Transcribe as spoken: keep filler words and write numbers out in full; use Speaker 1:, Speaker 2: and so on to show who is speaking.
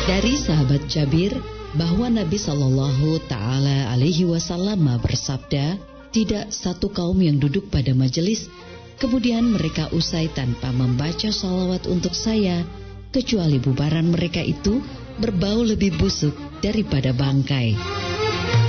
Speaker 1: Dari sahabat Jabir bahwa Nabi Shallallahu Taala Alaihi Wasallam bersabda, tidak satu kaum yang duduk pada majelis kemudian mereka usai tanpa membaca shalawat untuk saya, kecuali bubaran mereka itu berbau lebih busuk daripada bangkai.